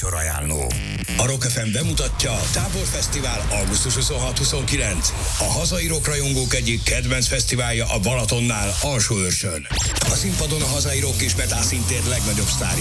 műsorajánló. A Rock FM bemutatja Táborfesztivál augusztus 26-29. A hazai rockrajongók egyik kedvenc fesztiválja a Balatonnál, Alsóőrsön. A színpadon a hazai rock és metal színtér legnagyobb sztárja